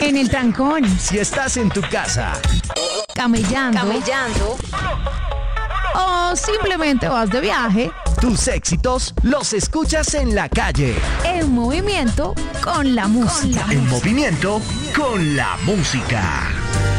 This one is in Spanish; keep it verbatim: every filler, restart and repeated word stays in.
En el trancón, Si estás en tu casa, camellando, Camellando. o simplemente vas de viaje, tus éxitos los escuchas en la calle. en movimiento con la música. En movimiento con la música.